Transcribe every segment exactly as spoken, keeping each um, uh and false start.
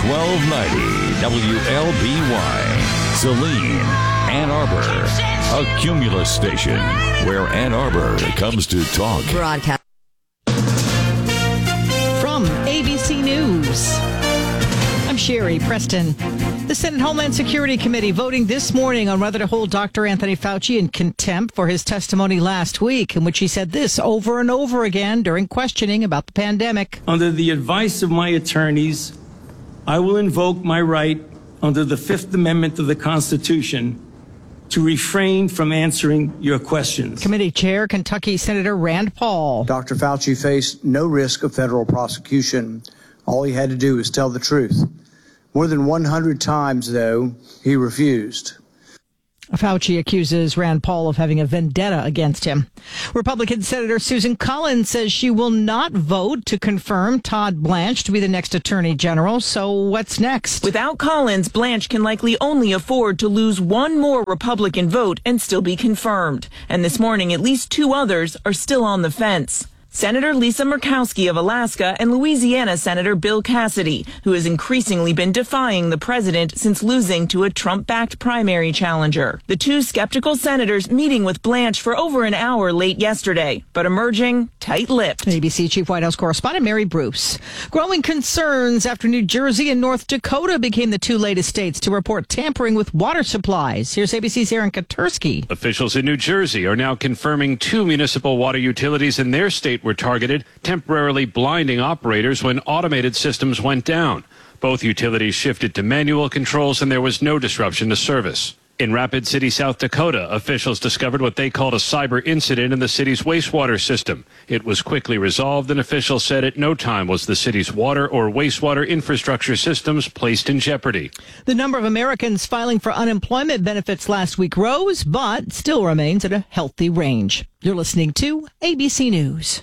twelve ninety W L B Y. Saline, Ann Arbor. A Cumulus station where Ann Arbor comes to talk. Broadcast. From A B C News, I'm Sherry Preston. The Senate Homeland Security Committee voting this morning on whether to hold Doctor Anthony Fauci in contempt for his testimony last week, in which he said this over and over again during questioning about the pandemic. Under the advice of my attorneys, I will invoke my right under the Fifth Amendment of the Constitution to refrain from answering your questions. Committee Chair, Kentucky Senator Rand Paul. Doctor Fauci faced no risk of federal prosecution. All he had to do was tell the truth. More than one hundred times, though, he refused. Fauci accuses Rand Paul of having a vendetta against him. Republican Senator Susan Collins says she will not vote to confirm Todd Blanche to be the next Attorney General. So what's next? Without Collins, Blanche can likely only afford to lose one more Republican vote and still be confirmed. And this morning, at least two others are still on the fence. Senator Lisa Murkowski of Alaska and Louisiana Senator Bill Cassidy, who has increasingly been defying the president since losing to a Trump-backed primary challenger. The two skeptical senators meeting with Blanche for over an hour late yesterday, but emerging tight-lipped. A B C Chief White House correspondent Mary Bruce. Growing concerns after New Jersey and North Dakota became the two latest states to report tampering with water supplies. Here's A B C's Aaron Katursky. Officials in New Jersey are now confirming two municipal water utilities in their state were targeted, temporarily blinding operators when automated systems went down. Both utilities shifted to manual controls and there was no disruption to service. In Rapid City, South Dakota, officials discovered what they called a cyber incident in the city's wastewater system. It was quickly resolved, and officials said at no time was the city's water or wastewater infrastructure systems placed in jeopardy. The number of Americans filing for unemployment benefits last week rose, but still remains at a healthy range. You're listening to A B C News.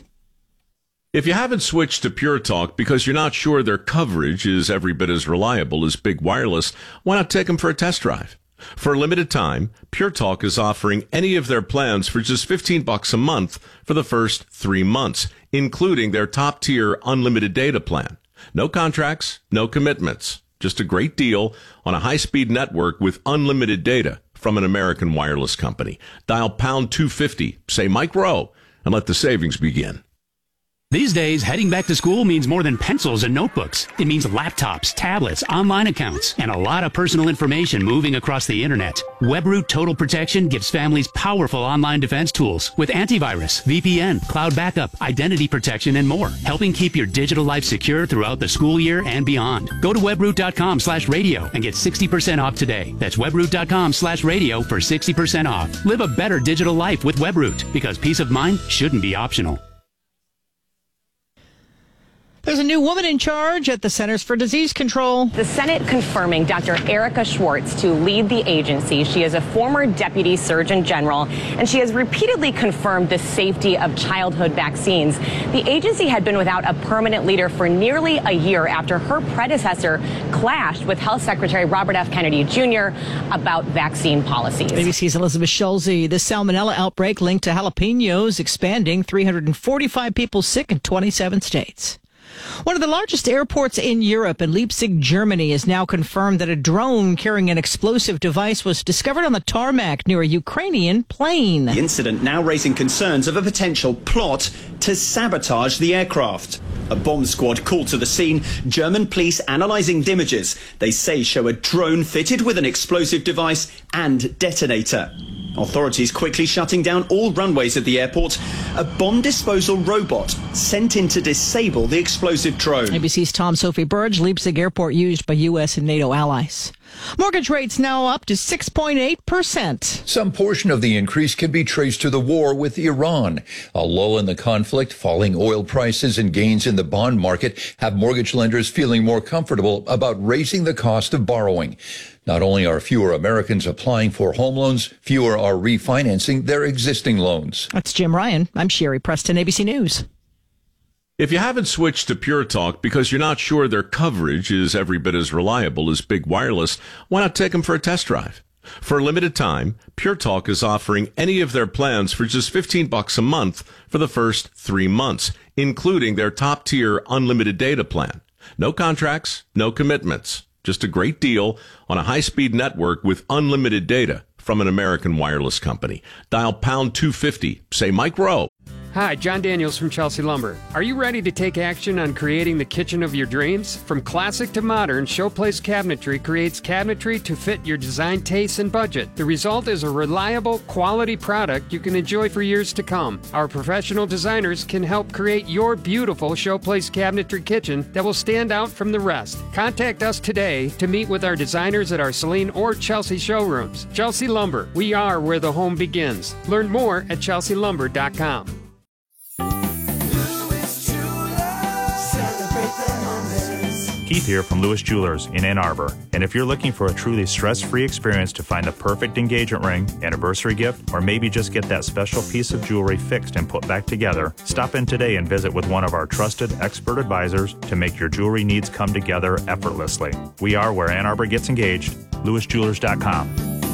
If you haven't switched to Pure Talk because you're not sure their coverage is every bit as reliable as Big Wireless, why not take them for a test drive? For a limited time, Pure Talk is offering any of their plans for just fifteen bucks a month for the first three months, including their top-tier unlimited data plan. No contracts, no commitments. Just a great deal on a high-speed network with unlimited data from an American wireless company. Dial pound two fifty, say Mike Rowe, and let the savings begin. These days, heading back to school means more than pencils and notebooks. It means laptops, tablets, online accounts, and a lot of personal information moving across the internet. WebRoot Total Protection gives families powerful online defense tools with antivirus, V P N, cloud backup, identity protection, and more, helping keep your digital life secure throughout the school year and beyond. Go to webroot.com slash radio and get sixty percent off today. That's webroot.com slash radio for sixty percent off. Live a better digital life with WebRoot, because peace of mind shouldn't be optional. There's a new woman in charge at the Centers for Disease Control. The Senate confirming Doctor Erica Schwartz to lead the agency. She is a former deputy surgeon general, and she has repeatedly confirmed the safety of childhood vaccines. The agency had been without a permanent leader for nearly a year after her predecessor clashed with Health Secretary Robert F. Kennedy Junior about vaccine policies. A B C's Elizabeth Schulze. The salmonella outbreak linked to jalapenos expanding, three hundred forty-five people sick in twenty-seven states. One of the largest airports in Europe, in Leipzig, Germany, is now confirmed that a drone carrying an explosive device was discovered on the tarmac near a Ukrainian plane. The incident now raising concerns of a potential plot to sabotage the aircraft. A bomb squad called to the scene. German police analysing the images they say show a drone fitted with an explosive device and detonator. Authorities quickly shutting down all runways at the airport. A bomb disposal robot sent in to disable the explosive drone. A B C's Tom Sophie Burge. Leipzig Airport used by U S and NATO allies. Mortgage rates now up to six point eight percent. Some portion of the increase can be traced to the war with Iran. A lull in the conflict, falling oil prices, and gains in the bond market have mortgage lenders feeling more comfortable about raising the cost of borrowing. Not only are fewer Americans applying for home loans, fewer are refinancing their existing loans. That's Jim Ryan. I'm Sherry Preston, A B C News. If you haven't switched to Pure Talk because you're not sure their coverage is every bit as reliable as Big Wireless, why not take them for a test drive? For a limited time, Pure Talk is offering any of their plans for just fifteen bucks a month for the first three months, including their top-tier unlimited data plan. No contracts, no commitments. Just a great deal on a high-speed network with unlimited data from an American wireless company. Dial pound two fifty. Say Mike Rowe. Hi, John Daniels from Chelsea Lumber. Are you ready to take action on creating the kitchen of your dreams? From classic to modern, Showplace Cabinetry creates cabinetry to fit your design tastes and budget. The result is a reliable, quality product you can enjoy for years to come. Our professional designers can help create your beautiful Showplace Cabinetry kitchen that will stand out from the rest. Contact us today to meet with our designers at our Saline or Chelsea showrooms. Chelsea Lumber, we are where the home begins. Learn more at chelsea lumber dot com. Keith here from Lewis Jewelers in Ann Arbor. And if you're looking for a truly stress-free experience to find the perfect engagement ring, anniversary gift, or maybe just get that special piece of jewelry fixed and put back together, stop in today and visit with one of our trusted expert advisors to make your jewelry needs come together effortlessly. We are where Ann Arbor gets engaged. lewis jewelers dot com.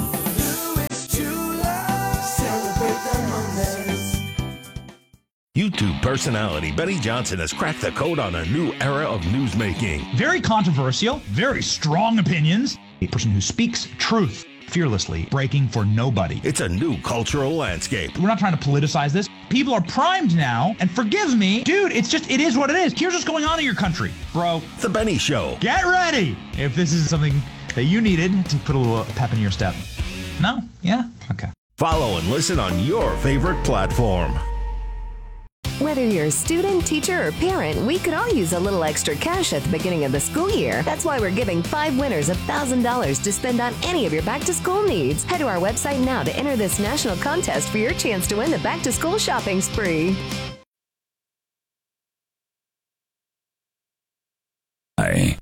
YouTube personality Benny Johnson has cracked the code on a new era of newsmaking. Very controversial, very strong opinions. A person who speaks truth fearlessly, breaking for nobody. It's a new cultural landscape. We're not trying to politicize this. People are primed now, and forgive me, dude, it's just, it is what it is. Here's what's going on in your country, bro. The Benny Show. Get ready if this is something that you needed to put a little pep in your step. No? Yeah? Okay. Follow and listen on your favorite platform. Whether you're a student, teacher, or parent, we could all use a little extra cash at the beginning of the school year. That's why we're giving five winners one thousand dollars to spend on any of your back-to-school needs. Head to our website now to enter this national contest for your chance to win the back-to-school shopping spree. Hi.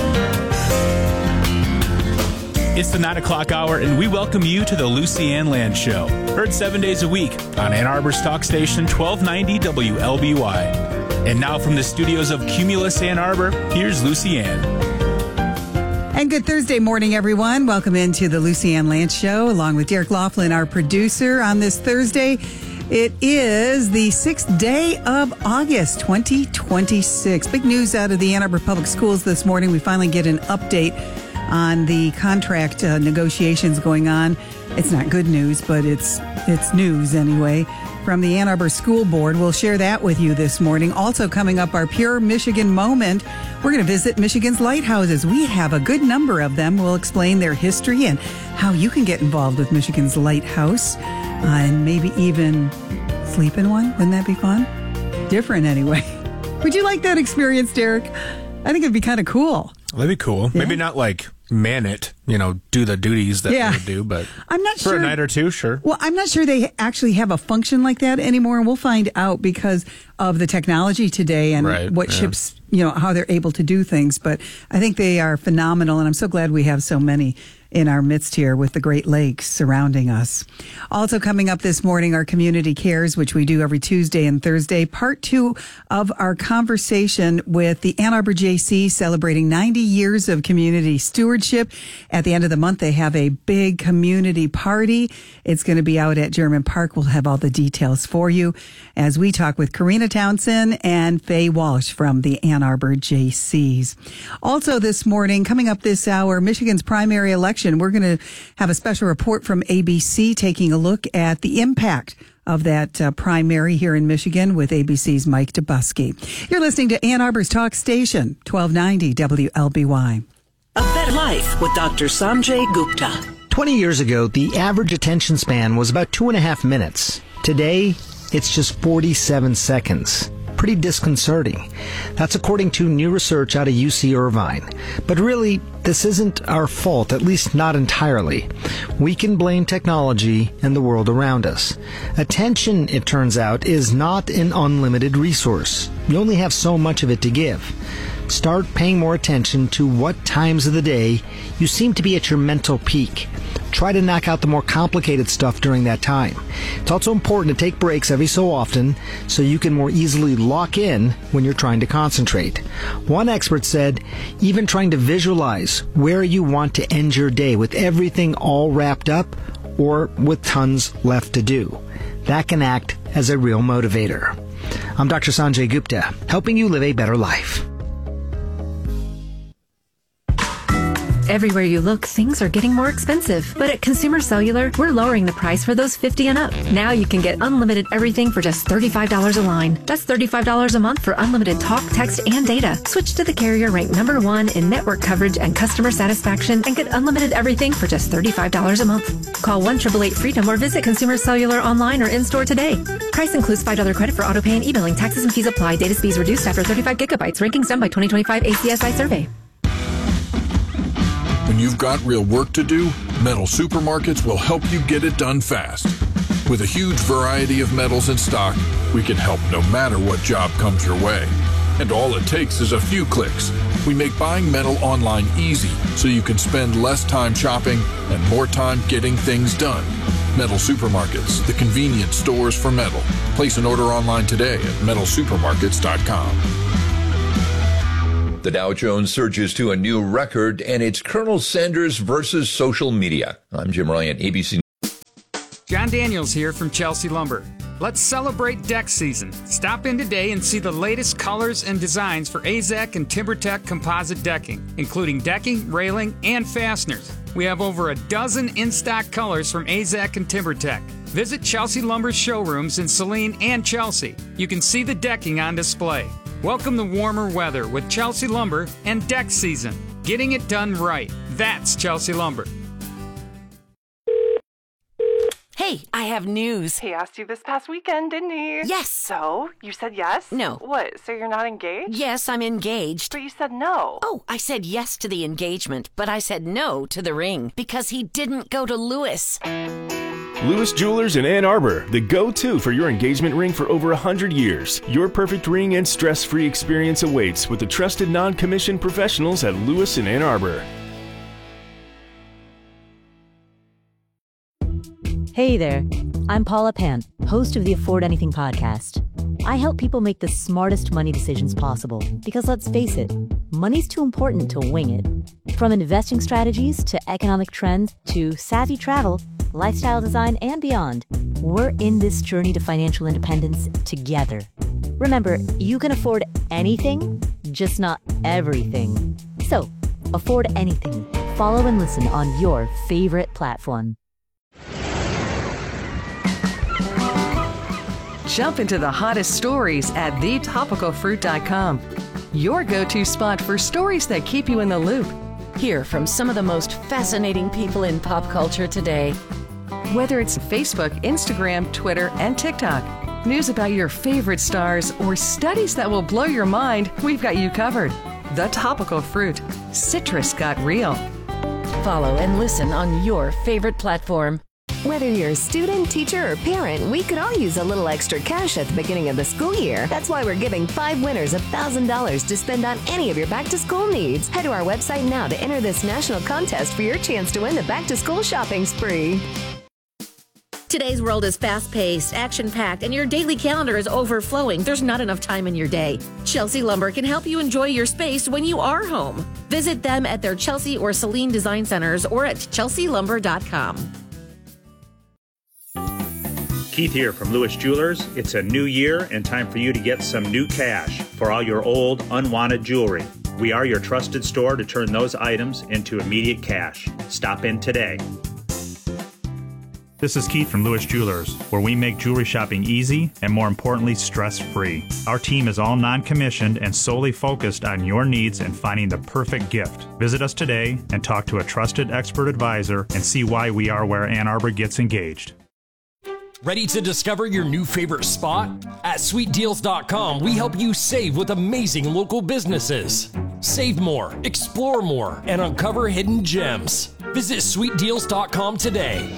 It's the nine o'clock hour, and we welcome you to the Lucy Ann Land Show. Heard seven days a week on Ann Arbor's talk station, twelve ninety W L B Y. And now from the studios of Cumulus Ann Arbor, here's Lucy Ann. And good Thursday morning, everyone. Welcome into the Lucy Ann Land Show, along with Derek Laughlin, our producer, on this Thursday. It is the sixth day of August, twenty twenty-six. Big news out of the Ann Arbor Public Schools this morning. We finally get an update on the contract uh, negotiations going on. It's not good news, but it's it's news anyway. From the Ann Arbor School Board, we'll share that with you this morning. Also coming up, our Pure Michigan Moment. We're going to visit Michigan's lighthouses. We have a good number of them. We'll explain their history and how you can get involved with Michigan's lighthouse, uh, and maybe even sleep in one. Wouldn't that be fun? Different anyway. Would you like that experience, Derek? I think it'd be kind of cool. That'd be cool. Yeah. Maybe not like man it, you know, do the duties that yeah. they would do, but I'm not for sure. a night or two, sure. Well, I'm not sure they actually have a function like that anymore, and we'll find out because of the technology today and right. what yeah. ships, you know, how they're able to do things. But I think they are phenomenal, and I'm so glad we have so many in our midst here with the Great Lakes surrounding us. Also coming up this morning, our Community Cares, which we do every Tuesday and Thursday, part two of our conversation with the Ann Arbor J C celebrating ninety years of community stewardship. At the end of the month, they have a big community party. It's going to be out at German Park. We'll have all the details for you as we talk with Karina Townsend and Faye Walsh from the Ann Arbor J Cs. Also this morning, coming up this hour, Michigan's primary election. We're going to have a special report from A B C taking a look at the impact of that uh, primary here in Michigan with A B C's Mike Dubusky. You're listening to Ann Arbor's Talk Station, twelve ninety W L B Y. A Better Life with Doctor Sanjay Gupta. twenty years ago, the average attention span was about two and a half minutes. Today, it's just forty-seven seconds. Pretty disconcerting. That's according to new research out of U C Irvine. But really, this isn't our fault, at least not entirely. We can blame technology and the world around us. Attention, it turns out, is not an unlimited resource. You only have so much of it to give. Start paying more attention to what times of the day you seem to be at your mental peak. Try to knock out the more complicated stuff during that time. It's also important to take breaks every so often so you can more easily lock in when you're trying to concentrate. One expert said, even trying to visualize where you want to end your day with everything all wrapped up or with tons left to do. That can act as a real motivator. I'm Doctor Sanjay Gupta, helping you live a better life. Everywhere you look, things are getting more expensive. But at Consumer Cellular, we're lowering the price for those fifty and up. Now you can get unlimited everything for just thirty-five dollars a line. That's thirty-five dollars a month for unlimited talk, text, and data. Switch to the carrier ranked number one in network coverage and customer satisfaction and get unlimited everything for just thirty-five dollars a month. Call one eight eight eight freedom or visit Consumer Cellular online or in-store today. Price includes five dollars credit for auto pay and e-billing. Taxes and fees apply. Data speeds reduced after thirty-five gigabytes. Rankings done by twenty twenty-five A C S I survey. When you've got real work to do, Metal Supermarkets will help you get it done fast. With a huge variety of metals in stock, we can help no matter what job comes your way. And all it takes is a few clicks. We make buying metal online easy so you can spend less time shopping and more time getting things done. Metal Supermarkets, the convenient stores for metal. Place an order online today at metal supermarkets dot com. The Dow Jones surges to a new record, and it's Colonel Sanders versus social media. I'm Jim Ryan, A B C. John Daniels here from Chelsea Lumber. Let's celebrate deck season. Stop in today and see the latest colors and designs for A Z A C and TimberTech composite decking, including decking, railing, and fasteners. We have over a dozen in-stock colors from A Z A C and TimberTech. Visit Chelsea Lumber's showrooms in Saline and Chelsea. You can see the decking on display. Welcome the warmer weather with Chelsea Lumber and deck season. Getting it done right. That's Chelsea Lumber. Hey, I have news. He asked you this past weekend, didn't he? Yes. So, you said yes? No. What, so you're not engaged? Yes, I'm engaged. But you said no. Oh, I said yes to the engagement, but I said no to the ring because he didn't go to Lewis. Lewis Jewelers in Ann Arbor, the go-to for your engagement ring for over one hundred years. Your perfect ring and stress-free experience awaits with the trusted non-commissioned professionals at Lewis in Ann Arbor. Hey there, I'm Paula Pant, host of the Afford Anything podcast. I help people make the smartest money decisions possible because, let's face it, money's too important to wing it. From investing strategies to economic trends to savvy travel, lifestyle design, and beyond, we're in this journey to financial independence together. Remember, you can afford anything, just not everything. So, afford anything. Follow and listen on your favorite platform. Jump into the hottest stories at the topical fruit dot com. Your go-to spot for stories that keep you in the loop. Hear from some of the most fascinating people in pop culture today. Whether it's Facebook, Instagram, Twitter, and TikTok, news about your favorite stars, or studies that will blow your mind, we've got you covered. The Topical Fruit. Citrus got real. Follow and listen on your favorite platform. Whether you're a student, teacher, or parent, we could all use a little extra cash at the beginning of the school year. That's why we're giving five winners one thousand dollars to spend on any of your back-to-school needs. Head to our website now to enter this national contest for your chance to win the back-to-school shopping spree. Today's world is fast-paced, action-packed, and your daily calendar is overflowing. There's not enough time in your day. Chelsea Lumber can help you enjoy your space when you are home. Visit them at their Chelsea or Saline Design Centers or at chelsea lumber dot com. Keith here from Lewis Jewelers. It's a new year and time for you to get some new cash for all your old, unwanted jewelry. We are your trusted store to turn those items into immediate cash. Stop in today. This is Keith from Lewis Jewelers, where we make jewelry shopping easy and, more importantly, stress-free. Our team is all non-commissioned and solely focused on your needs and finding the perfect gift. Visit us today and talk to a trusted expert advisor and see why we are where Ann Arbor gets engaged. Ready to discover your new favorite spot? At sweet deals dot com, we help you save with amazing local businesses. Save more, explore more, and uncover hidden gems. Visit sweet deals dot com today.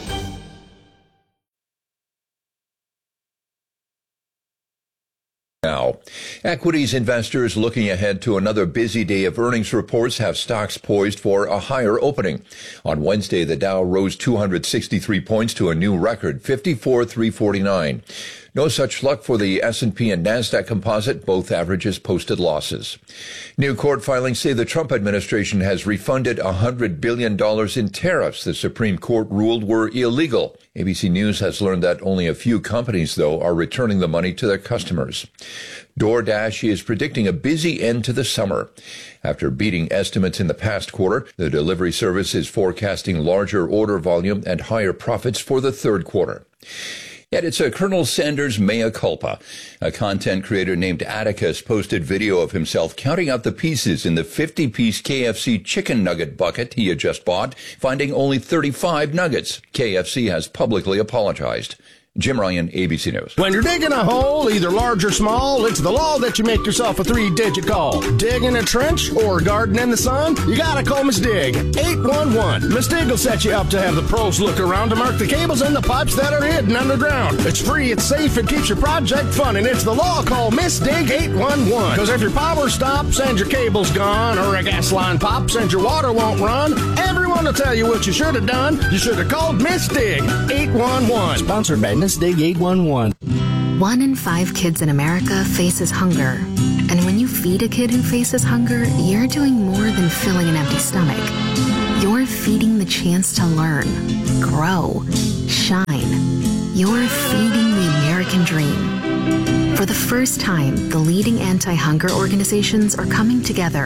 Now, equities investors looking ahead to another busy day of earnings reports have stocks poised for a higher opening. On Wednesday, the Dow rose two hundred sixty-three points to a new record, fifty-four thousand three hundred forty-nine. No such luck for the S and P and NASDAQ composite. Both averages posted losses. New court filings say the Trump administration has refunded one hundred billion dollars in tariffs the Supreme Court ruled were illegal. A B C News has learned that only a few companies, though, are returning the money to their customers. DoorDash is predicting a busy end to the summer. After beating estimates in the past quarter, the delivery service is forecasting larger order volume and higher profits for the third quarter. Yet it's a Colonel Sanders mea culpa. A content creator named Atticus posted video of himself counting out the pieces in the fifty-piece K F C chicken nugget bucket he had just bought, finding only thirty-five nuggets. K F C has publicly apologized. Jim Ryan, A B C News. When you're digging a hole, either large or small, it's the law that you make yourself a three-digit call. Dig in a trench or garden in the sun, you gotta call Miss Dig. eight one one. Miss Dig will set you up to have the pros look around to mark the cables and the pipes that are hidden underground. It's free, it's safe, it keeps your project fun, and it's the law. Call Miss Dig eight one one. Because if your power stops and your cable's gone, or a gas line pops and your water won't run, everyone will tell you what you should have done. You should have called Miss Dig eight one one. Sponsored by Miss Dig eight one one. One in five kids in America faces hunger. And when you feed a kid who faces hunger, you're doing more than filling an empty stomach. You're feeding the chance to learn, grow, shine. You're feeding the American dream. For the first time, the leading anti-hunger organizations are coming together,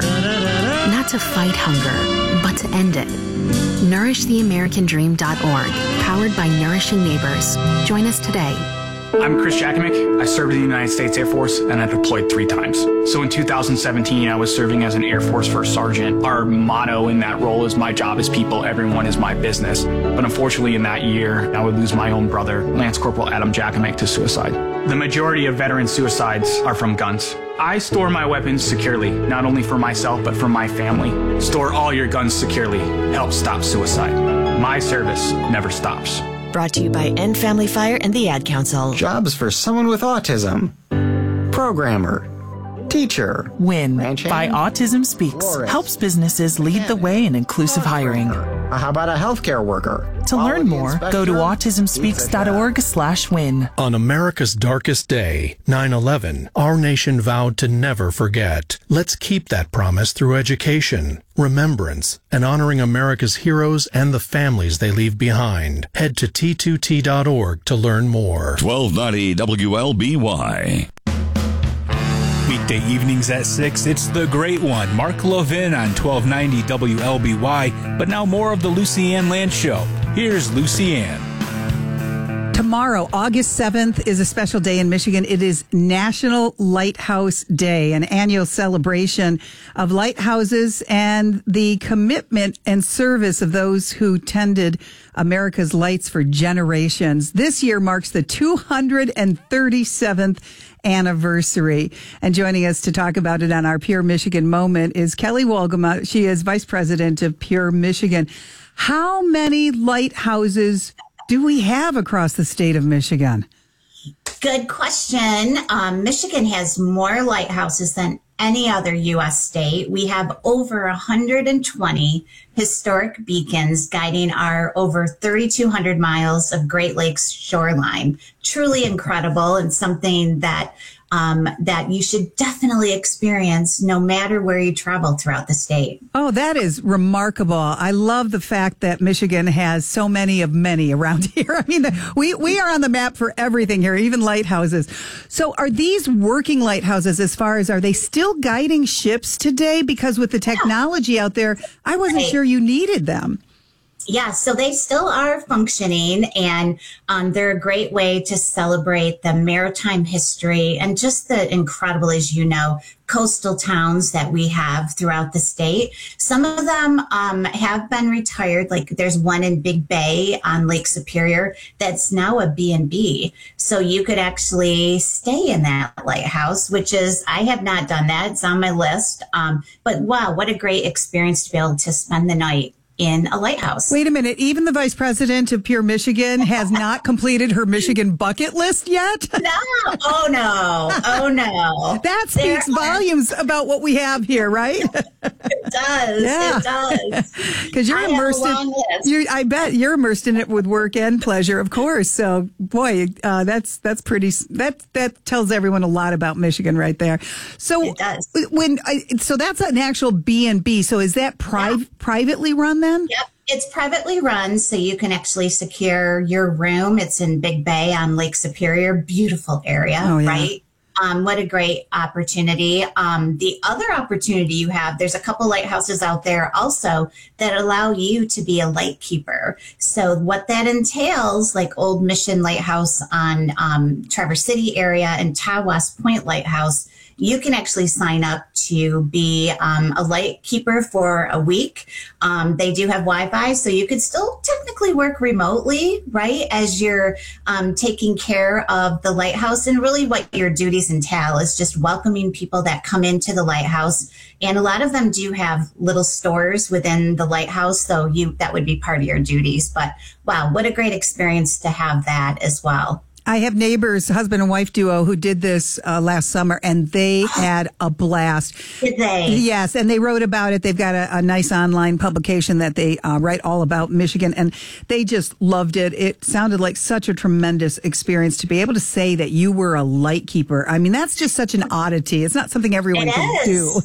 not to fight hunger, but to end it. nourish the american dream dot org, powered by Nourishing Neighbors. Join us today. I'm Chris Jakimick. I served in the United States Air Force and I deployed three times. So in two thousand seventeen, I was serving as an Air Force First Sergeant. Our motto in that role is my job is people, everyone is my business. But unfortunately in that year, I would lose my own brother, Lance Corporal Adam Jakimick, to suicide. The majority of veteran suicides are from guns. I store my weapons securely, not only for myself, but for my family. Store all your guns securely. Help stop suicide. My service never stops. Brought to you by End Family Fire and the Ad Council. Jobs for someone with autism. Programmer. Teacher. WIN by Autism Speaks Florist. Helps businesses lead the way in inclusive hiring. How about a healthcare worker? To learn more, go to autism speaks dot org slash win. On America's darkest day, nine eleven, our nation vowed to never forget. Let's keep that promise through education, remembrance, and honoring America's heroes and the families they leave behind. Head to T two T dot org to learn more. twelve ninety W L B Y. Weekday evenings at six, it's The Great One. Mark Levin on twelve ninety W L B Y. But now more of the Lucy Ann Land Show. Here's Lucy Ann. Tomorrow, August seventh, is a special day in Michigan. It is National Lighthouse Day, an annual celebration of lighthouses and the commitment and service of those who tended America's lights for generations. This year marks the two hundred thirty-seventh anniversary. And joining us to talk about it on our Pure Michigan Moment is Kelly Wolgema. She is Vice President of Pure Michigan. How many lighthouses do we have across the state of Michigan? Good question. Um, Michigan has more lighthouses than any other U S state. We have over one hundred twenty historic beacons guiding our over thirty-two hundred miles of Great Lakes shoreline. Truly incredible, and something that um, that you should definitely experience no matter where you travel throughout the state. Oh, that is remarkable. I love the fact that Michigan has so many of many around here. I mean, the, we, we are on the map for everything here, even lighthouses. So are these working lighthouses as far as, are they still guiding ships today? Because with the technology out there, I wasn't Right. sure you needed them. Yeah, so they still are functioning, and um, they're a great way to celebrate the maritime history and just the incredible, as you know, coastal towns that we have throughout the state. Some of them um, have been retired, like there's one in Big Bay on Lake Superior that's now a B and B. So you could actually stay in that lighthouse, which is, I have not done that. It's on my list. Um, but wow, what a great experience to be able to spend the night in a lighthouse. Wait a minute. Even the vice president of Pure Michigan has not completed her Michigan bucket list yet? No. Oh, no. Oh, no. That speaks There are- volumes about what we have here, right? It does. Yeah. It does. Because you're I immersed have a in. long list. You're, I bet you're immersed in it with work and pleasure, of course. So, boy, uh, that's that's pretty. That that tells everyone a lot about Michigan, right there. So it does. When I, so that's an actual B and B. So is that pri- yeah. privately run then? Yep. It's privately run, so you can actually secure your room. It's in Big Bay on Lake Superior. Beautiful area, oh, yeah. right? Um, what a great opportunity. Um, the other opportunity you have, there's a couple lighthouses out there also that allow you to be a light keeper. So what that entails, like Old Mission Lighthouse on um, Traverse City area and Tawas Point Lighthouse, you can actually sign up to be um, a light keeper for a week. Um, they do have Wi-Fi, so you could still technically work remotely, right, as you're um, taking care of the lighthouse. And really what your duties entail is just welcoming people that come into the lighthouse. And a lot of them do have little stores within the lighthouse, so you that would be part of your duties. But wow, what a great experience to have that as well. I have neighbors, husband and wife duo, who did this uh, last summer, and they had a blast. Did they? Yes, and they wrote about it. They've got a, a nice online publication that they uh, write all about Michigan, and they just loved it. It sounded like such a tremendous experience to be able to say that you were a light keeper. I mean, that's just such an oddity. It's not something everyone it can is. do.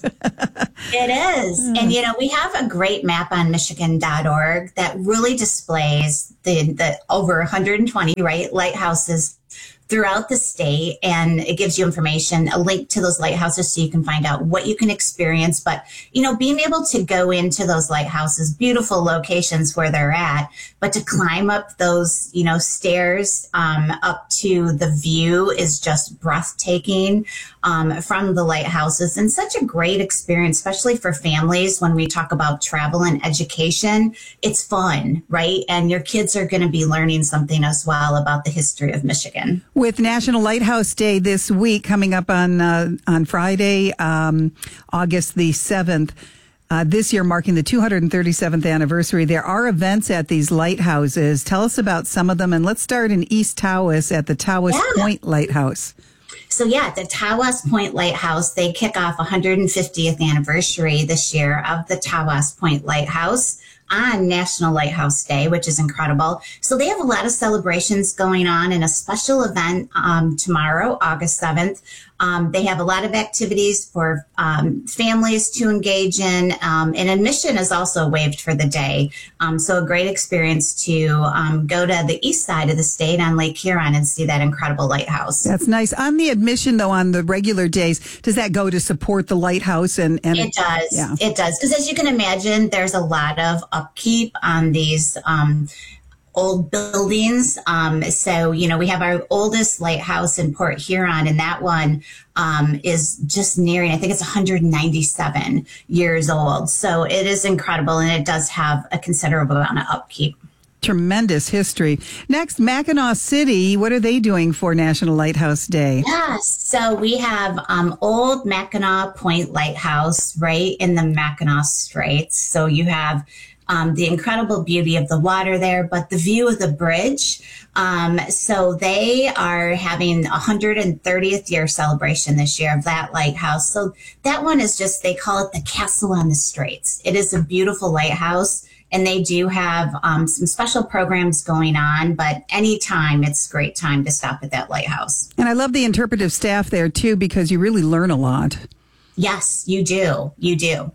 It is. And, you know, we have a great map on Michigan dot org that really displays the, the over one hundred twenty, right, lighthouses throughout the state, and it gives you information, a link to those lighthouses so you can find out what you can experience. But, you know, being able to go into those lighthouses, beautiful locations where they're at, but to climb up those, you know, stairs um, up to the view is just breathtaking um, from the lighthouses, and such a great experience, especially for families. When we talk about travel and education, it's fun, right? And your kids are going to be learning something as well about the history of Michigan. With National Lighthouse Day this week coming up on uh, on Friday, um, August the seventh, uh, this year marking the two hundred thirty-seventh anniversary, there are events at these lighthouses. Tell us about some of them, and let's start in East Tawas at the Tawas Yeah. Point Lighthouse. So yeah, the Tawas Point Lighthouse, they kick off one hundred fiftieth anniversary this year of the Tawas Point Lighthouse on National Lighthouse Day, which is incredible. So they have a lot of celebrations going on, and a special event um, tomorrow, August seventh. Um, they have a lot of activities for um, families to engage in, um, and admission is also waived for the day. Um, so a great experience to um, go to the east side of the state on Lake Huron and see that incredible lighthouse. That's nice. On the admission, though, on the regular days, does that go to support the lighthouse? And, and It does. Yeah. It does. Because as you can imagine, there's a lot of upkeep on these um, old buildings. Um, so, you know, we have our oldest lighthouse in Port Huron, and that one um, is just nearing, I think it's one hundred ninety-seven years old. So it is incredible, and it does have a considerable amount of upkeep. Tremendous history. Next, Mackinac City. What are they doing for National Lighthouse Day? Yes. So we have um, Old Mackinac Point Lighthouse right in the Mackinac Straits. So you have um, the incredible beauty of the water there, but the view of the bridge. Um, so they are having a one hundred thirtieth year celebration this year of that lighthouse. So that one is just, they call it the Castle on the Straits. It is a beautiful lighthouse. And they do have um, some special programs going on, but anytime it's a great time to stop at that lighthouse. And I love the interpretive staff there, too, because you really learn a lot. Yes, you do. You do.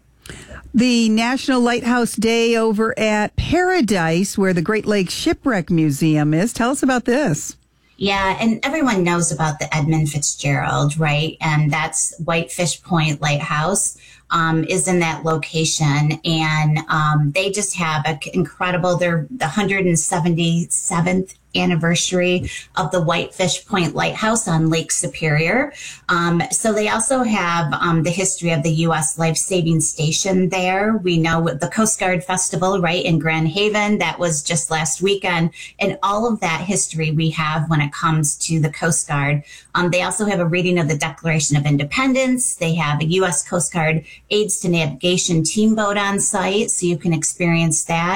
The National Lighthouse Day over at Paradise, where the Great Lakes Shipwreck Museum is. Tell us about this. Yeah, and everyone knows about the Edmund Fitzgerald, right? And that's Whitefish Point Lighthouse. Um, is in that location, and um, they just have an incredible, they're the one hundred seventy-seventh anniversary of the Whitefish Point Lighthouse on Lake Superior. Um, so they also have um, the history of the U S Life Saving Station there. We know the Coast Guard Festival, right, in Grand Haven, that was just last weekend, and all of that history we have when it comes to the Coast Guard. Um, they also have a reading of the Declaration of Independence. They have a U S Coast Guard Aids to Navigation team boat on site, so you can experience that.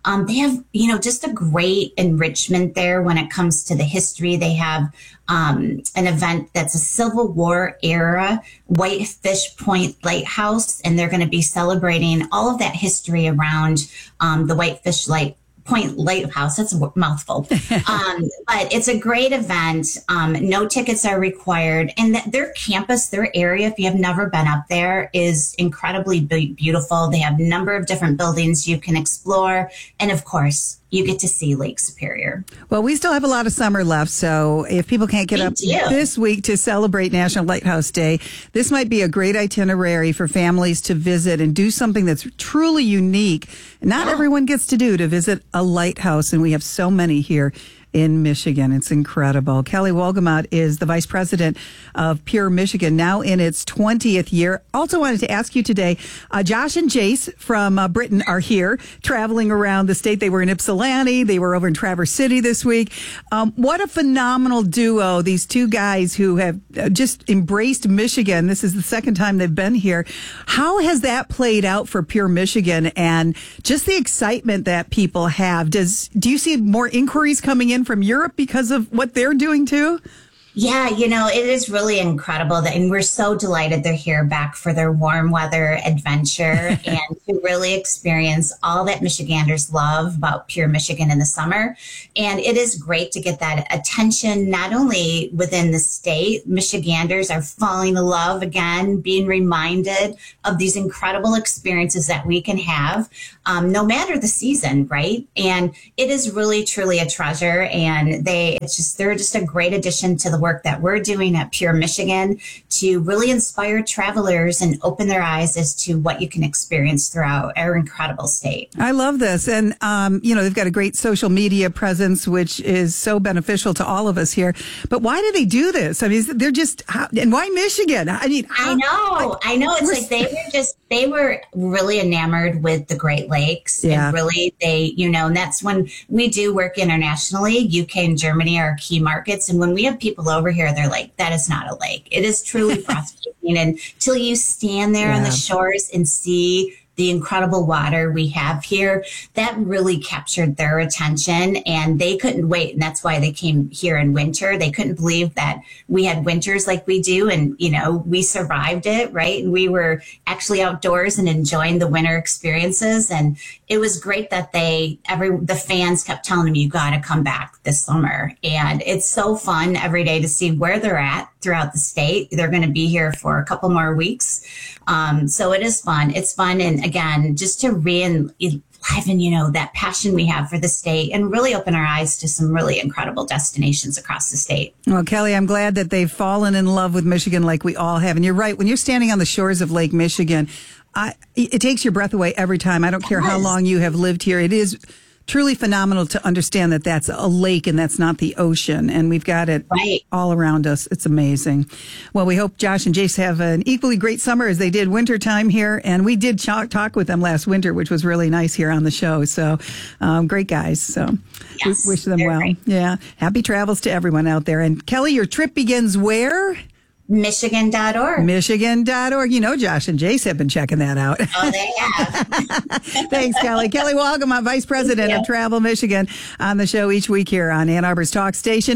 Um, they have, you know, just a great enrichment there when it comes to the history. They have um, an event that's a Civil War era Whitefish Point Lighthouse, and they're going to be celebrating all of that history around um, the Whitefish Light Point Lighthouse. That's a mouthful. um, but it's a great event. Um, no tickets are required. And th- their campus, their area, if you have never been up there, is incredibly be- beautiful. They have a number of different buildings you can explore. And of course, you get to see Lake Superior. Well, we still have a lot of summer left, so if people can't get Me up too. this week to celebrate National Lighthouse Day, this might be a great itinerary for families to visit and do something that's truly unique. Not everyone gets to do to visit a lighthouse, and we have so many here in Michigan. It's incredible. Kelly Wolgamott is the vice president of Pure Michigan, now in its twentieth year. Also wanted to ask you today, uh, Josh and Jace from uh, Britain are here traveling around the state. They were in Ypsilanti. They were over in Traverse City this week. Um, what a phenomenal duo. These two guys who have just embraced Michigan. This is the second time they've been here. How has that played out for Pure Michigan and just the excitement that people have? Does, do you see more inquiries coming in from Europe because of what they're doing too? Yeah, you know, it is really incredible that, and we're so delighted they're here back for their warm weather adventure and to really experience all that Michiganders love about Pure Michigan in the summer. And it is great to get that attention, not only within the state. Michiganders are falling in love again, being reminded of these incredible experiences that we can have, um, no matter the season, right? And it is really, truly a treasure. And they, it's just, they're just a great addition to the work that we're doing at Pure Michigan to really inspire travelers and open their eyes as to what you can experience throughout our incredible state. I love this. And, um, you know, they've got a great social media presence, which is so beneficial to all of us here. But why do they do this? I mean, they're just, and why Michigan? I mean, I know, I know. It's like they were just, they were really enamored with the Great Lakes. Yeah. And really, they, you know, and that's when we do work internationally. U K and Germany are key markets. And when we have people over here, they're like, that is not a lake. It is truly breathtaking. And until you stand there Yeah. on the shores and see the incredible water we have here, that really captured their attention, and they couldn't wait. And that's why they came here in winter. They couldn't believe that we had winters like we do. And, you know, we survived it, right? And we were actually outdoors and enjoying the winter experiences. And it was great that they, every, the fans kept telling them, you got to come back this summer. And it's so fun every day to see where they're at throughout the state. They're going to be here for a couple more weeks. Um, so it is fun. It's fun. And again, just to re-enliven, you know, that passion we have for the state and really open our eyes to some really incredible destinations across the state. Well, Kelly, I'm glad that they've fallen in love with Michigan like we all have. And you're right. When you're standing on the shores of Lake Michigan, I, it takes your breath away every time. I don't care how long you have lived here. It is truly phenomenal to understand that that's a lake and that's not the ocean. And we've got it right. all around us. It's amazing. Well, we hope Josh and Jace have an equally great summer as they did wintertime here. And we did ch- talk with them last winter, which was really nice here on the show. So um, great guys. So yes, we wish them well. Great. Yeah. Happy travels to everyone out there. And Kelly, your trip begins where? Michigan dot org. Michigan dot org. You know, Josh and Jace have been checking that out. Oh, they have. Thanks, Kelly. Kelly Wolgamott, Vice President of Travel Michigan, on the show each week here on Ann Arbor's Talk Station.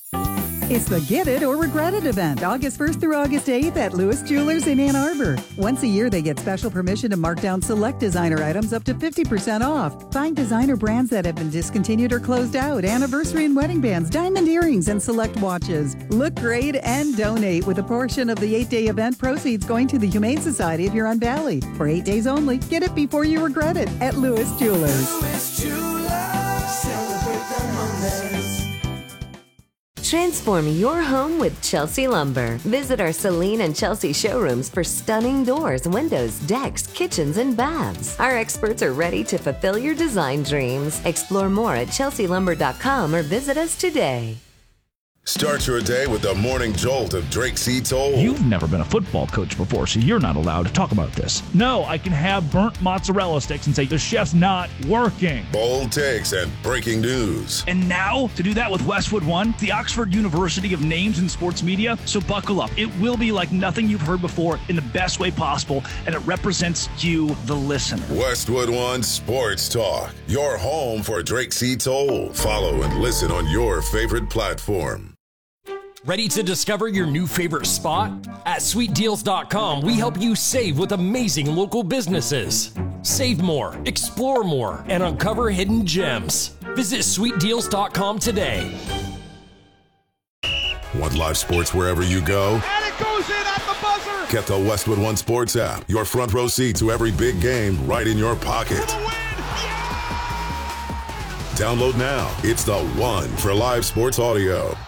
It's the Get It or Regret It event, August first through August eighth at Lewis Jewelers in Ann Arbor. Once a year, they get special permission to mark down select designer items up to fifty percent off. Find designer brands that have been discontinued or closed out, anniversary and wedding bands, diamond earrings, and select watches. Look great and donate with a portion of the eight-day event proceeds going to the Humane Society of Huron Valley. For eight days only, get it before you regret it at Lewis Jewelers. Lewis Jewelers, celebrate the Mondays. Transform your home with Chelsea Lumber. Visit our Celine and Chelsea showrooms for stunning doors, windows, decks, kitchens, and baths. Our experts are ready to fulfill your design dreams. Explore more at chelsea lumber dot com or visit us today. Start your day with the morning jolt of Drake C. Toll. You've never been a football coach before, so you're not allowed to talk about this. No, I can have burnt mozzarella sticks and say the chef's not working. Bold takes and breaking news. And now, to do that with Westwood One, the Oxford University of Names in Sports Media. So buckle up. It will be like nothing you've heard before in the best way possible, and it represents you, the listener. Westwood One Sports Talk, your home for Drake C. Toll. Follow and listen on your favorite platform. Ready to discover your new favorite spot? At sweet deals dot com, we help you save with amazing local businesses. Save more, explore more, and uncover hidden gems. Visit sweet deals dot com today. Want live sports wherever you go? And it goes in at the buzzer. Get the Westwood One Sports app. Your front row seat to every big game right in your pocket. Download now. It's the one for live sports audio.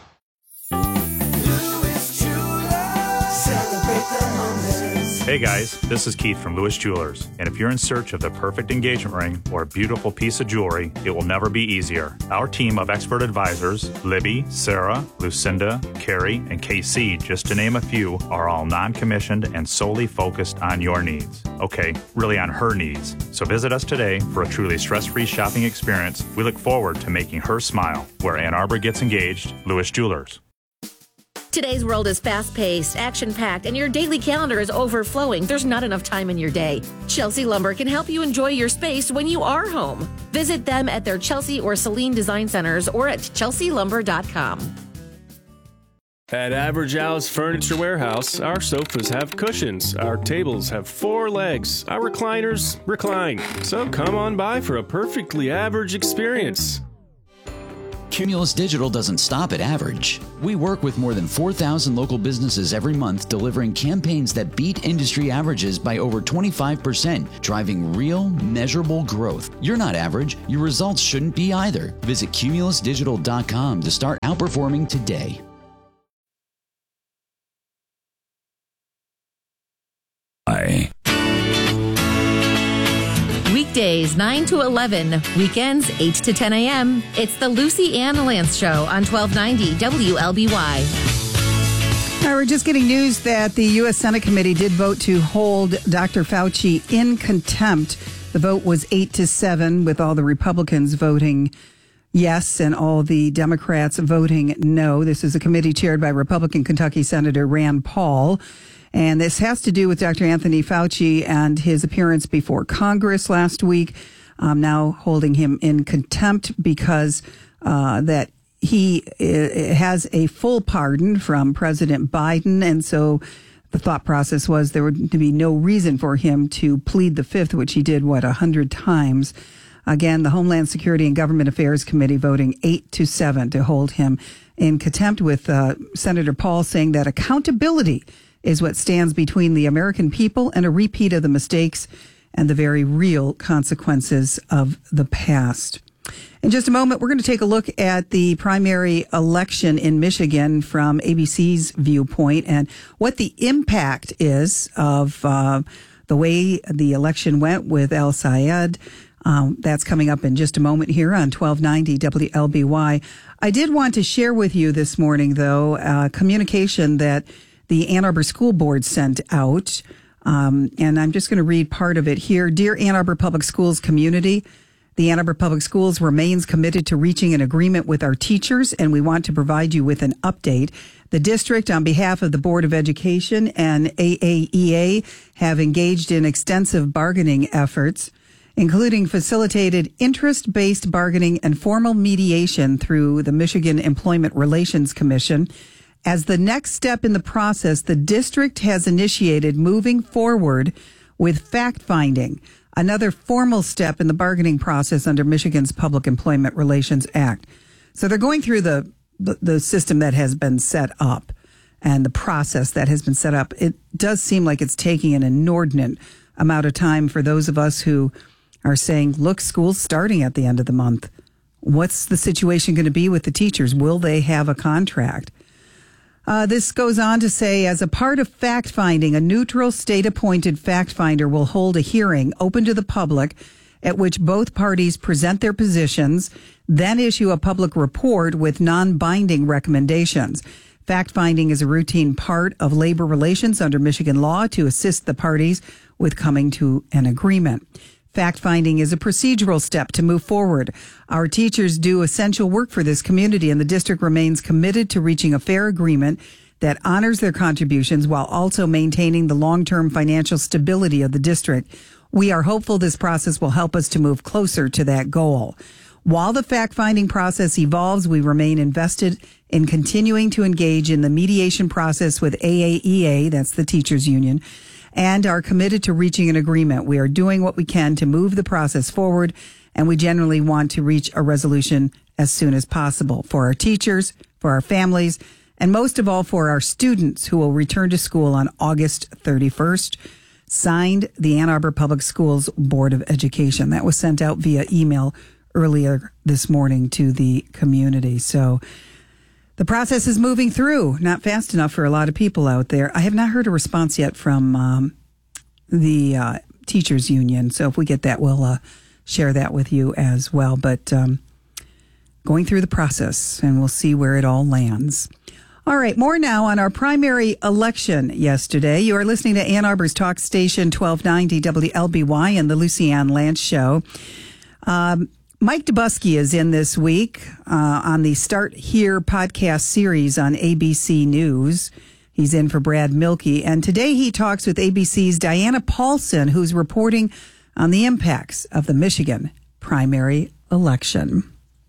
Hey guys, this is Keith from Lewis Jewelers, and if you're in search of the perfect engagement ring or a beautiful piece of jewelry, it will never be easier. Our team of expert advisors, Libby, Sarah, Lucinda, Carrie, and K C, just to name a few, are all non-commissioned and solely focused on your needs. Okay, really on her needs. So visit us today for a truly stress-free shopping experience. We look forward to making her smile. Where Ann Arbor gets engaged, Lewis Jewelers. Today's world is fast-paced, action-packed, and your daily calendar is overflowing. There's not enough time in your day. Chelsea Lumber can help you enjoy your space when you are home. Visit them at their Chelsea or Celine Design Centers or at chelsea lumber dot com. At Average Al's Furniture Warehouse, our sofas have cushions, our tables have four legs, our recliners recline. So come on by for a perfectly average experience. Cumulus Digital doesn't stop at average. We work with more than four thousand local businesses every month, delivering campaigns that beat industry averages by over twenty-five percent, driving real, measurable growth. You're not average. Your results shouldn't be either. Visit cumulus digital dot com to start outperforming today. I. Weekdays nine to eleven, weekends eight to ten a.m. It's the Lucy Ann Lance Show on twelve ninety W L B Y. All right, we're just getting news that the U S Senate committee did vote to hold Doctor Fauci in contempt. The vote was eight to seven, with all the Republicans voting yes and all the Democrats voting no. This is a committee chaired by Republican Kentucky Senator Rand Paul. And this has to do with Doctor Anthony Fauci and his appearance before Congress last week. Um, now holding him in contempt because uh, that he uh, has a full pardon from President Biden. And so the thought process was there would be no reason for him to plead the fifth, which he did, what, a hundred times. Again, the Homeland Security and Government Affairs Committee voting eight to seven to hold him in contempt, with uh, Senator Paul saying that accountability is what stands between the American people and a repeat of the mistakes and the very real consequences of the past. In just a moment, we're going to take a look at the primary election in Michigan from A B C's viewpoint and what the impact is of uh, the way the election went with El Sayed. Um, that's coming up in just a moment here on twelve ninety W L B Y. I did want to share with you this morning, though, uh, communication that the Ann Arbor School Board sent out. Um, and I'm just going to read part of it here. Dear Ann Arbor Public Schools community, the Ann Arbor Public Schools remains committed to reaching an agreement with our teachers, and we want to provide you with an update. The district, on behalf of the Board of Education and A A E A, have engaged in extensive bargaining efforts, including facilitated interest-based bargaining and formal mediation through the Michigan Employment Relations Commission. As the next step in the process, the district has initiated moving forward with fact-finding, another formal step in the bargaining process under Michigan's Public Employment Relations Act. So they're going through the, the, the system that has been set up and the process that has been set up. It does seem like it's taking an inordinate amount of time for those of us who are saying, look, school's starting at the end of the month. What's the situation going to be with the teachers? Will they have a contract? Uh, this goes on to say, as a part of fact-finding, a neutral state-appointed fact-finder will hold a hearing open to the public at which both parties present their positions, then issue a public report with non-binding recommendations. Fact-finding is a routine part of labor relations under Michigan law to assist the parties with coming to an agreement. Fact-finding is a procedural step to move forward. Our teachers do essential work for this community, and the district remains committed to reaching a fair agreement that honors their contributions while also maintaining the long-term financial stability of the district. We are hopeful this process will help us to move closer to that goal. While the fact-finding process evolves, we remain invested in continuing to engage in the mediation process with A A E A, that's the teachers union, and are committed to reaching an agreement. We are doing what we can to move the process forward, and we generally want to reach a resolution as soon as possible for our teachers, for our families, and most of all for our students who will return to school on August thirty-first. Signed, the Ann Arbor Public Schools Board of Education. That was sent out via email earlier this morning to the community. So the process is moving through, not fast enough for a lot of people out there. I have not heard a response yet from um, the uh, teachers union. So if we get that, we'll uh, share that with you as well. But um, going through the process, and we'll see where it all lands. All right, more now on our primary election yesterday. You are listening to Ann Arbor's talk station twelve ninety W L B Y and the Lucy Ann Lance Show. Um, Mike Dubusky is in this week uh, on the Start Here podcast series on A B C News. He's in for Brad Milkey. And today he talks with A B C's Diana Paulson, who's reporting on the impacts of the Michigan primary election.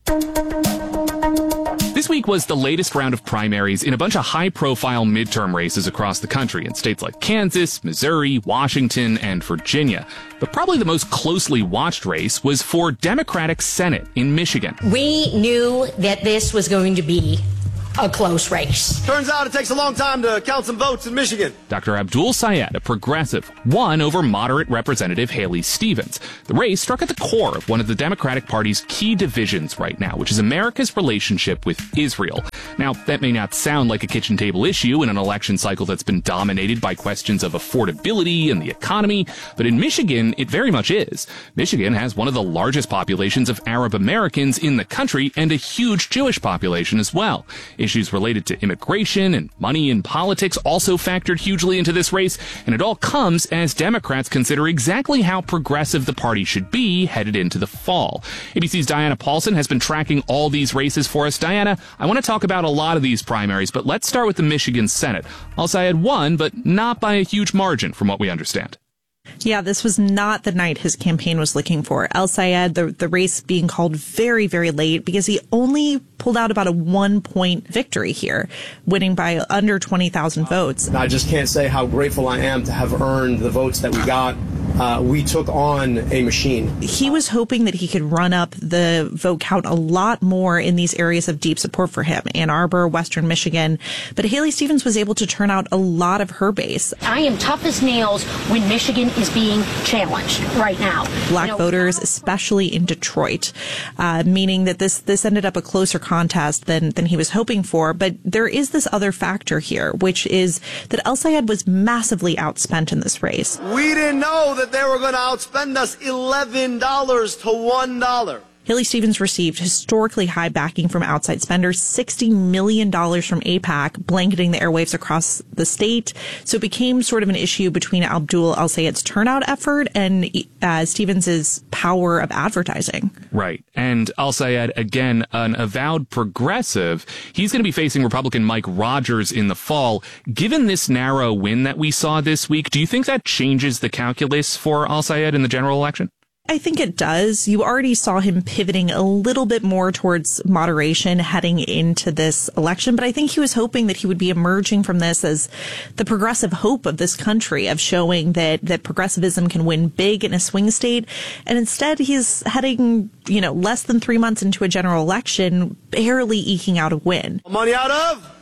This week was the latest round of primaries in a bunch of high-profile midterm races across the country in states like Kansas, Missouri, Washington, and Virginia. But probably the most closely watched race was for Democratic Senate in Michigan. We knew that this was going to be a close race. Turns out it takes a long time to count some votes in Michigan. Doctor Abdul Sayed, a progressive, won over moderate Representative Haley Stevens. The race struck at the core of one of the Democratic Party's key divisions right now, which is America's relationship with Israel. Now, that may not sound like a kitchen table issue in an election cycle that's been dominated by questions of affordability and the economy, but in Michigan, it very much is. Michigan has one of the largest populations of Arab Americans in the country and a huge Jewish population as well. Issues related to immigration and money in politics also factored hugely into this race, and it all comes as Democrats consider exactly how progressive the party should be headed into the fall. A B C's Diana Paulson has been tracking all these races for us. Diana, I want to talk about a lot of these primaries, but let's start with the Michigan Senate. Al-Sayed won, but not by a huge margin from what we understand. Yeah, this was not the night his campaign was looking for. Al-Sayed, the, the race being called very, very late because he only pulled out about a one-point victory here, winning by under twenty thousand votes. I just can't say how grateful I am to have earned the votes that we got. Uh, we took on a machine. He was hoping that he could run up the vote count a lot more in these areas of deep support for him, Ann Arbor, Western Michigan. But Haley Stevens was able to turn out a lot of her base. I am tough as nails when Michigan is being challenged right now. Black you know, voters, especially in Detroit, uh, meaning that this this ended up a closer contest than, than he was hoping for. But there is this other factor here, which is that Al-Sayed was massively outspent in this race. We didn't know that they were going to outspend us eleven dollars to one dollar. Haley Stevens received historically high backing from outside spenders, sixty million dollars from AIPAC, blanketing the airwaves across the state. So it became sort of an issue between Abdul Al-Sayed's turnout effort and uh, Stevens's power of advertising. Right. And Al-Sayed, again, an avowed progressive, he's going to be facing Republican Mike Rogers in the fall. Given this narrow win that we saw this week, do you think that changes the calculus for Al-Sayed in the general election? I think it does. You already saw him pivoting a little bit more towards moderation heading into this election, but I think he was hoping that he would be emerging from this as the progressive hope of this country, of showing that, that progressivism can win big in a swing state. And instead, he's heading, you know, less than three months into a general election, barely eking out a win. Money out of?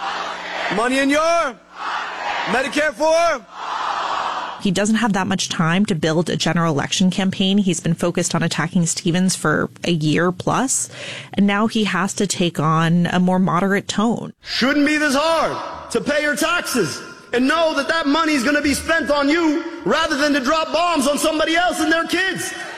Money in your? Medicare for? He doesn't have that much time to build a general election campaign. He's been focused on attacking Stevens for a year plus, and now he has to take on a more moderate tone. Shouldn't be this hard to pay your taxes and know that that money is going to be spent on you rather than to drop bombs on somebody else and their kids.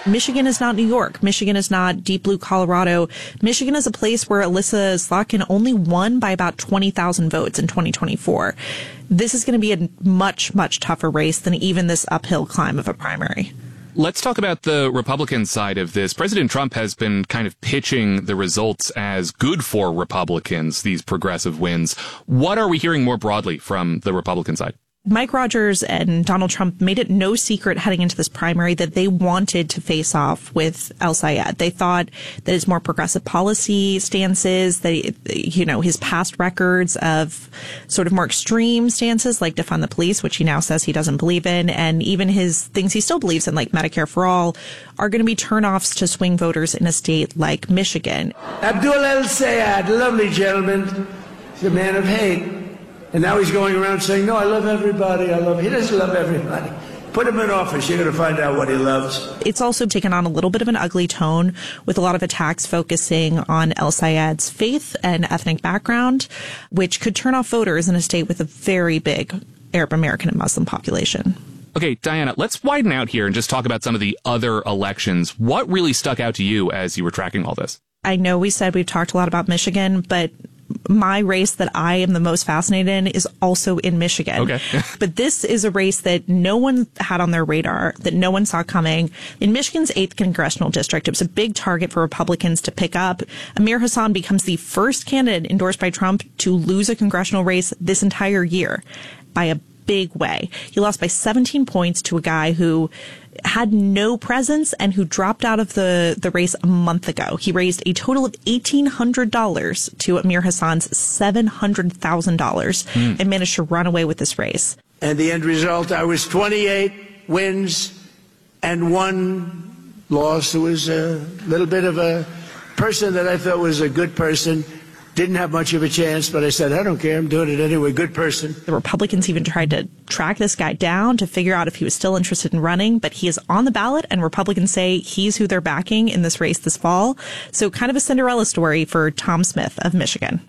Michigan is not New York. Michigan is not deep blue Colorado. Michigan is a place where Alyssa Slotkin only won by about twenty thousand votes in twenty twenty-four. This is going to be a much, much tougher race than even this uphill climb of a primary. Let's talk about the Republican side of this. President Trump has been kind of pitching the results as good for Republicans, these progressive wins. What are we hearing more broadly from the Republican side? Mike Rogers and Donald Trump made it no secret heading into this primary that they wanted to face off with El-Sayed. They thought that his more progressive policy stances, that, you know, his past records of sort of more extreme stances like defund the police, which he now says he doesn't believe in, and even his things he still believes in, like Medicare for all, are going to be turnoffs to swing voters in a state like Michigan. Abdul El-Sayed, lovely gentleman, he's a man of hate. And now he's going around saying, no, I love everybody. I love, he doesn't love everybody. Put him in office. You're going to find out what he loves. It's also taken on a little bit of an ugly tone with a lot of attacks focusing on El-Sayed's faith and ethnic background, which could turn off voters in a state with a very big Arab American and Muslim population. Okay, Diana, let's widen out here and just talk about some of the other elections. What really stuck out to you as you were tracking all this? I know we said we've talked a lot about Michigan, but my race that I am the most fascinated in is also in Michigan. Okay. But this is a race that no one had on their radar, that no one saw coming. In Michigan's eighth congressional district, it was a big target for Republicans to pick up. Amir Hassan becomes the first candidate endorsed by Trump to lose a congressional race this entire year by a big way. He lost by seventeen points to a guy who had no presence and who dropped out of the, the race a month ago. He raised a total of eighteen hundred dollars to Amir Hassan's seven hundred thousand dollars mm. and managed to run away with this race. And the end result, I was twenty-eight wins and one loss. It was a little bit of a person that I thought was a good person. Didn't have much of a chance, but I said, I don't care. I'm doing it anyway. Good person. The Republicans even tried to track this guy down to figure out if he was still interested in running, but he is on the ballot, and Republicans say he's who they're backing in this race this fall. So kind of a Cinderella story for Tom Smith of Michigan.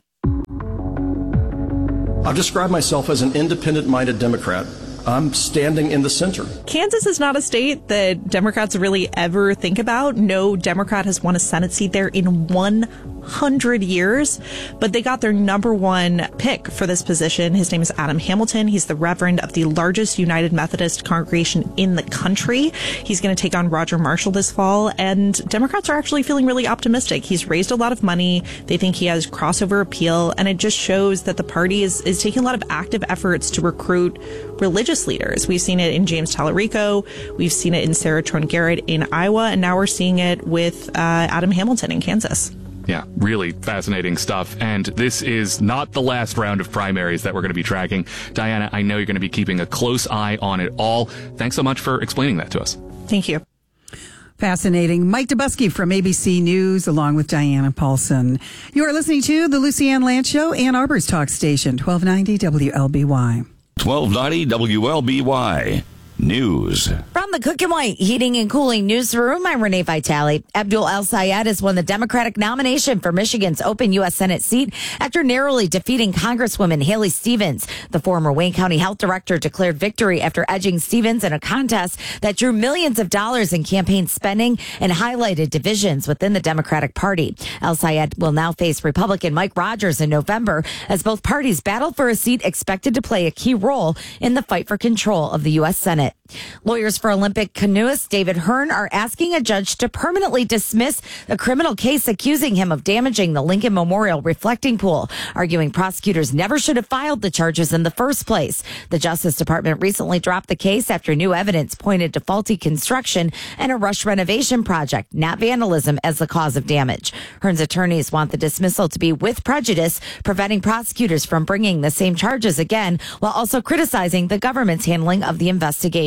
I've described myself as an independent-minded Democrat. I'm standing in the center. Kansas is not a state that Democrats really ever think about. No Democrat has won a Senate seat there in one hundred years, but they got their number one pick for this position. His name is Adam Hamilton. He's the reverend of the largest United Methodist congregation in the country. He's going to take on Roger Marshall this fall, and Democrats are actually feeling really optimistic. He's raised a lot of money. They think he has crossover appeal, and it just shows that the party is, is taking a lot of active efforts to recruit religious leaders. We've seen it in James Tallarico. We've seen it in Sarah Trone Garrett in Iowa, and now we're seeing it with uh, Adam Hamilton in Kansas. Yeah, really fascinating stuff. And this is not the last round of primaries that we're going to be tracking. Diana, I know you're going to be keeping a close eye on it all. Thanks so much for explaining that to us. Thank you. Fascinating. Mike Dubusky from A B C News along with Diana Paulson. You are listening to the Lucy Ann Land Show, Ann Arbor's talk station, twelve ninety W L B Y. twelve ninety W L B Y News. From the Cook and White Heating and Cooling Newsroom, I'm Renee Vitale. Abdul El-Sayed has won the Democratic nomination for Michigan's open U S Senate seat after narrowly defeating Congresswoman Haley Stevens. The former Wayne County Health Director declared victory after edging Stevens in a contest that drew millions of dollars in campaign spending and highlighted divisions within the Democratic Party. El-Sayed will now face Republican Mike Rogers in November as both parties battle for a seat expected to play a key role in the fight for control of the U S Senate. Lawyers for Olympic canoeist David Hearn are asking a judge to permanently dismiss a criminal case accusing him of damaging the Lincoln Memorial reflecting pool, arguing prosecutors never should have filed the charges in the first place. The Justice Department recently dropped the case after new evidence pointed to faulty construction and a rush renovation project, not vandalism, as the cause of damage. Hearn's attorneys want the dismissal to be with prejudice, preventing prosecutors from bringing the same charges again, while also criticizing the government's handling of the investigation.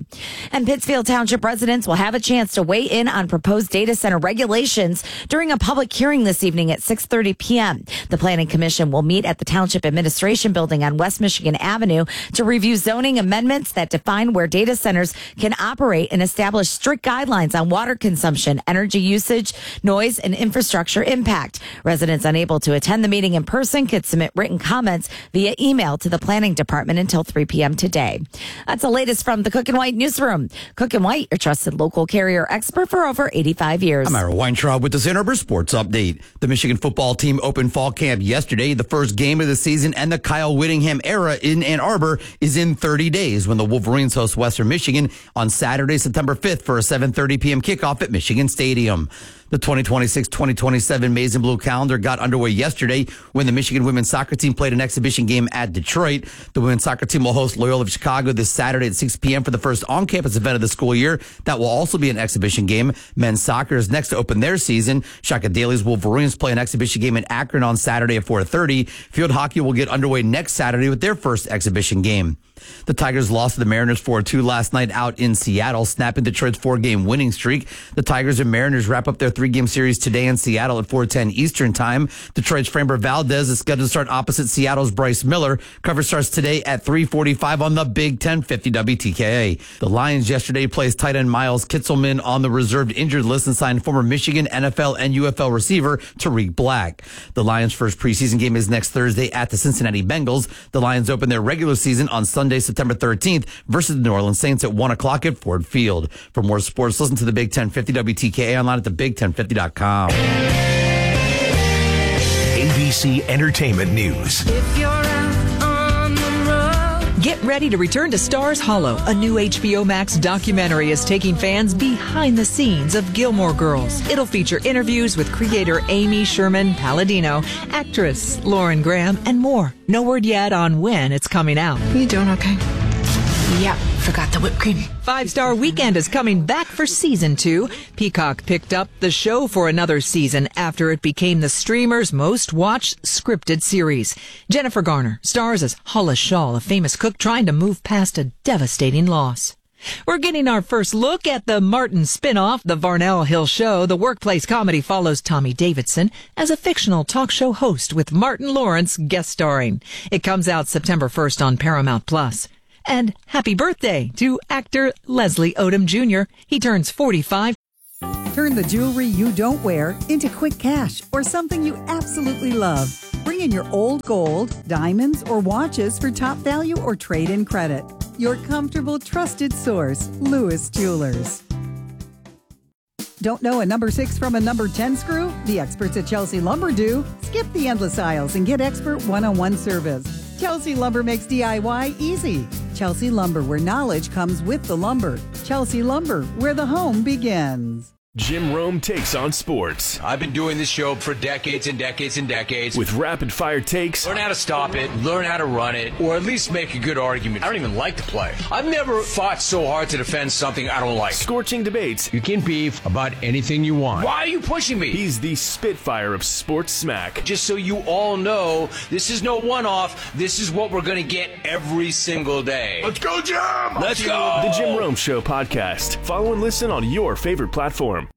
And Pittsfield Township residents will have a chance to weigh in on proposed data center regulations during a public hearing this evening at six thirty p.m. The Planning Commission will meet at the Township Administration Building on West Michigan Avenue to review zoning amendments that define where data centers can operate and establish strict guidelines on water consumption, energy usage, noise, and infrastructure impact. Residents unable to attend the meeting in person could submit written comments via email to the Planning Department until three p.m. today. That's the latest from the Cook Cook and White Newsroom. Cook and White, your trusted local carrier expert for over eighty-five years. I'm Ira Weintraub with this Ann Arbor Sports Update. The Michigan football team opened fall camp yesterday. The first game of the season and the Kyle Whittingham era in Ann Arbor is in thirty days when the Wolverines host Western Michigan on Saturday, September fifth for a seven thirty p.m. kickoff at Michigan Stadium. The twenty twenty-six twenty twenty-seven Maize and Blue calendar got underway yesterday when the Michigan women's soccer team played an exhibition game at Detroit. The women's soccer team will host Loyola of Chicago this Saturday at six p.m. for the first on-campus event of the school year. That will also be an exhibition game. Men's soccer is next to open their season. Shaka Daly's Wolverines play an exhibition game in Akron on Saturday at four thirty. Field hockey will get underway next Saturday with their first exhibition game. The Tigers lost to the Mariners four two last night out in Seattle, snapping Detroit's four-game winning streak. The Tigers and Mariners wrap up their three-game series today in Seattle at four ten Eastern Time. Detroit's Framber Valdez is scheduled to start opposite Seattle's Bryce Miller. Coverage starts today at three forty-five on the Big ten fifty W T K A. The Lions yesterday placed tight end Miles Kitzelman on the reserved injured list and signed former Michigan, N F L, and U F L receiver Tariq Black. The Lions' first preseason game is next Thursday at the Cincinnati Bengals. The Lions open their regular season on Sunday, September thirteenth versus the New Orleans Saints at one o'clock at Ford Field. For more sports, listen to the Big ten fifty W T K A online at the big ten fifty dot com. A B C Entertainment News. If you're out on the road. Get ready to return to Stars Hollow. A new H B O Max documentary is taking fans behind the scenes of Gilmore Girls. It'll feature interviews with creator Amy Sherman Palladino, actress Lauren Graham, and more. No word yet on when it's coming out. You doing okay? Yeah, forgot the whipped cream. Five Star Weekend is coming back for season two. Peacock picked up the show for another season after it became the streamer's most watched scripted series. Jennifer Garner stars as Hollis Shaw, a famous cook trying to move past a devastating loss. We're getting our first look at the Martin spinoff, The Varnell Hill Show. The workplace comedy follows Tommy Davidson as a fictional talk show host with Martin Lawrence guest starring. It comes out September first on Paramount Plus. And happy birthday to actor Leslie Odom Junior He turns forty-five. Turn the jewelry you don't wear into quick cash or something you absolutely love. Bring in your old gold, diamonds, or watches for top value or trade-in credit. Your comfortable, trusted source, Lewis Jewelers. Don't know a number six from a number ten screw? The experts at Chelsea Lumber do. Skip the endless aisles and get expert one-on-one service. Chelsea Lumber makes D I Y easy. Chelsea Lumber, where knowledge comes with the lumber. Chelsea Lumber, where the home begins. Jim Rome takes on sports. I've been doing this show for decades and decades and decades. With rapid-fire takes. Learn how to stop it, learn how to run it, or at least make a good argument. I don't even like to play. I've never fought so hard to defend something I don't like. Scorching debates. You can beef about anything you want. Why are you pushing me? He's the Spitfire of sports smack. Just so you all know, this is no one-off. This is what we're going to get every single day. Let's go, Jim! Let's go! The Jim Rome Show podcast. Follow and listen on your favorite platform.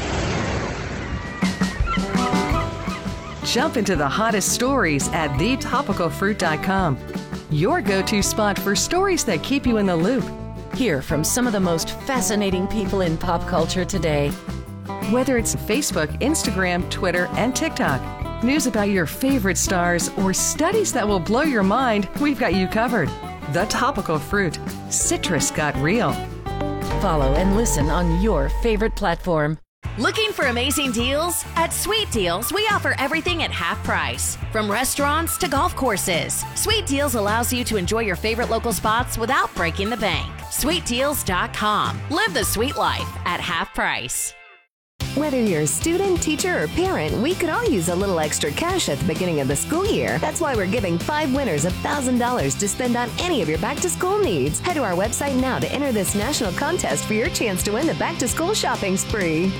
Jump into the hottest stories at the topical fruit dot com. Your go-to spot for stories that keep you in the loop. Hear from some of the most fascinating people in pop culture today. Whether it's Facebook, Instagram, Twitter, and TikTok, news about your favorite stars, or studies that will blow your mind, we've got you covered. The Topical Fruit. Citrus got real. Follow and listen on your favorite platform. Looking for amazing deals? At Sweet Deals, we offer everything at half price. From restaurants to golf courses, Sweet Deals allows you to enjoy your favorite local spots without breaking the bank. sweet deals dot com. Live the sweet life at half price. Whether you're a student, teacher, or parent, we could all use a little extra cash at the beginning of the school year. That's why we're giving five winners one thousand dollars to spend on any of your back-to-school needs. Head to our website now to enter this national contest for your chance to win the back-to-school shopping spree.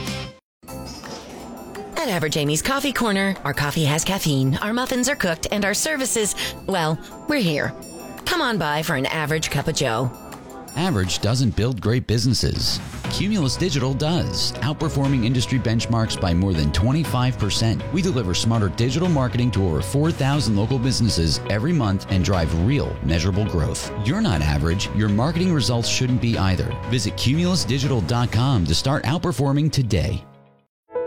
At Average Amy's Coffee Corner, our coffee has caffeine, our muffins are cooked, and our services, well, we're here. Come on by for an average cup of joe. Average doesn't build great businesses. Cumulus Digital does, outperforming industry benchmarks by more than twenty-five percent. We deliver smarter digital marketing to over four thousand local businesses every month and drive real, measurable growth. You're not average. Your marketing results shouldn't be either. Visit cumulus digital dot com to start outperforming today.